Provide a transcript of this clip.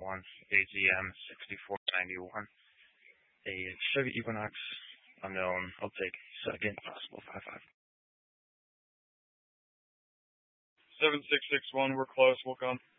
AZM 6491. A Chevy Equinox unknown. I'll take second possible 55. 7661, we're close, we'll come.